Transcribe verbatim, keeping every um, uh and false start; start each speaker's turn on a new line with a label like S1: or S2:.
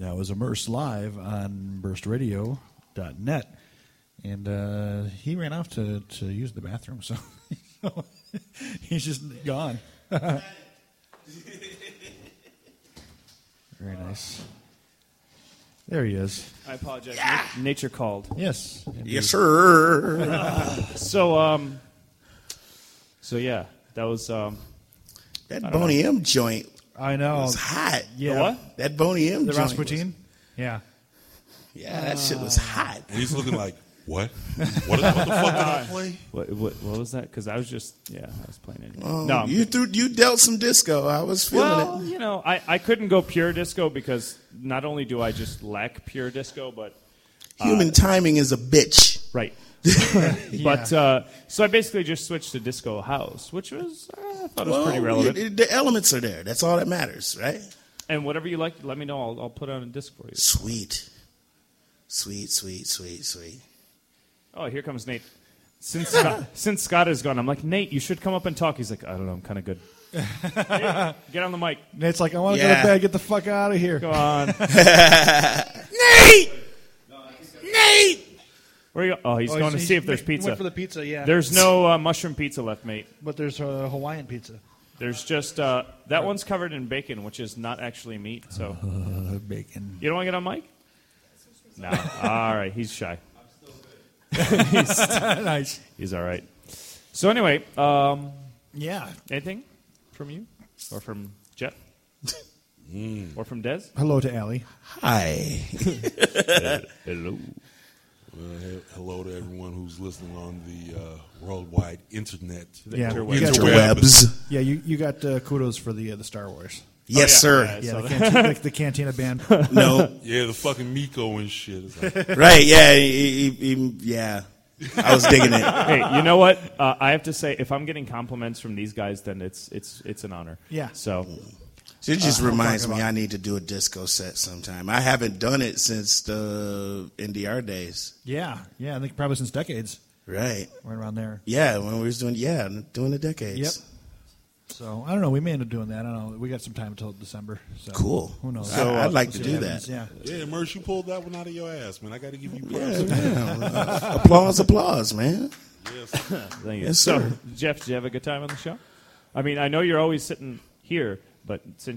S1: that was Immersed live on burst radio dot net. And uh, he ran off to, to use the bathroom, so he's just gone. Very nice. There he is.
S2: I apologize. Yeah. Na- nature called.
S1: Yes. Indeed.
S3: Yes, sir.
S2: Uh, so, um, so yeah, that was um,
S3: that Boney
S2: know.
S3: M joint.
S1: I know.
S3: Was hot.
S1: Yeah.
S2: The what?
S3: That Boney M
S1: the
S3: joint.
S1: Rasputin?
S3: Was,
S1: yeah.
S3: Yeah, that uh, shit was hot.
S4: And he's looking like, what? What, what the fuck did I play?
S2: What, what, what was that? Because I was just, yeah, I was playing it.
S3: Oh,
S2: no,
S3: you threw, you dealt some disco. I was feeling
S2: well,
S3: it.
S2: you know, I, I couldn't go pure disco because not only do I just lack pure disco, but
S3: uh, human timing is a bitch.
S2: Right. But uh, so I basically just switched to disco house, which was uh, I thought
S3: well,
S2: was pretty relevant.
S3: It, the elements are there. That's all that matters, right?
S2: And whatever you like, let me know. I'll, I'll put on a disc for you.
S3: Sweet, sweet, sweet, sweet, sweet.
S2: Oh, here comes Nate. Since Scott, since Scott is gone, I'm like, Nate, you should come up and talk. He's like, I don't know, I'm kind of good. Nate, get on the mic.
S1: Nate's like, I want to
S3: yeah.
S1: go to bed. Get the fuck out of here.
S2: Go on.
S3: Nate! Nate!
S2: Where are you? Oh, he's
S1: oh,
S2: going to see if there's
S1: he
S2: pizza.
S1: Went for the pizza, yeah.
S2: There's no uh, mushroom pizza left, mate.
S1: But there's uh, Hawaiian pizza.
S2: There's just uh, that one's covered in bacon, which is not actually meat. So
S1: uh, bacon.
S2: You don't want to get on mic? No. All right, he's shy. he's,
S1: nice.
S2: He's all right. So anyway, um,
S1: yeah.
S2: Anything from you or from Jeff mm. or from Des?
S1: Hello to Allie.
S3: Hi.
S2: Hello.
S4: Well, he- hello to everyone who's listening on the uh, worldwide internet.
S2: The
S1: yeah,
S2: interwebs.
S3: Interwebs.
S1: Yeah, you, you got uh, kudos for the uh, the Star Wars.
S3: Yes,
S2: oh, yeah.
S3: sir.
S1: Yeah, the, cantina, the, the Cantina band.
S3: No.
S4: Yeah, the fucking Miko and shit. It's like,
S3: right, yeah. He, he, he, yeah. I was digging it.
S2: Hey, you know what? Uh, I have to say, if I'm getting compliments from these guys, then it's it's it's an honor.
S1: Yeah.
S2: So
S3: It just
S1: uh,
S3: reminds me I need to do a disco set sometime. I haven't done it since the N D R days.
S1: Yeah, yeah. I think probably since decades.
S3: Right.
S1: Right around there.
S3: Yeah, when we was doing yeah, doing the decades.
S1: Yep. So I don't know. We may end up doing that. I don't know. We got some time until December. So
S3: Cool.
S1: Who knows?
S3: So, I'd like
S1: we'll
S3: to
S1: see
S3: do
S1: what
S3: that.
S1: happens. Yeah.
S4: yeah, Merce, you pulled that one out of your ass, man. I got to give you
S3: Yeah,
S4: props.
S3: yeah. applause, applause, man.
S4: Yes.
S2: thank you.
S3: Yes,
S2: so,
S3: sir.
S2: Jeff, did you have a good time on the show? I mean, I know you're always sitting here, but since